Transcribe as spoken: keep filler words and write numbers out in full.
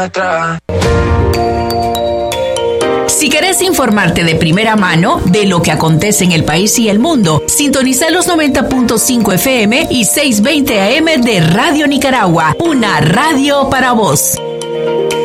atrás. Si querés informarte de primera mano de lo que acontece en el país y el mundo, sintoniza los noventa punto cinco F M y seiscientos veinte A M de Radio Nicaragua, una radio para vos.